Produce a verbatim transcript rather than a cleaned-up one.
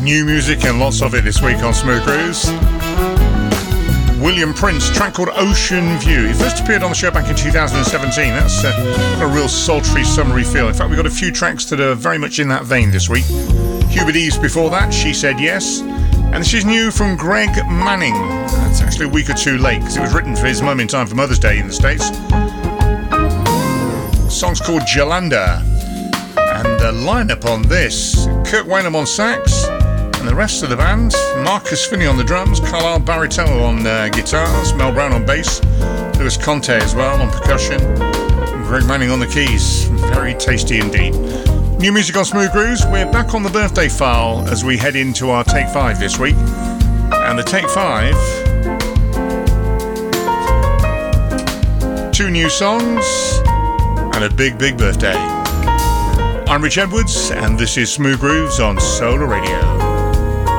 New music and lots of it this week on Smooth Grooves. William Prince, track called Ocean View. He first appeared on the show back in two thousand seventeen. That's uh, a real sultry, summery feel. In fact, we've got a few tracks that are very much in that vein this week. Hubert Eves before that, She Said Yes. And this is new from Greg Manning. That's actually a week or two late because it was written for his mum in time for Mother's Day in the States. The song's called Jolanda. And the lineup on this, Kirk Whalum on sax, and the rest of the band, Marcus Finney on the drums, Carlisle Barritello on uh, guitars, Mel Brown on bass, Lewis Conte as well on percussion, and Greg Manning on the keys. Very tasty indeed. New music on Smooth Grooves. We're back on the birthday file as we head into our Take five this week. And the Take five, two new songs and a big, big birthday. I'm Rich Edwards, and this is Smooth Grooves on Solar Radio.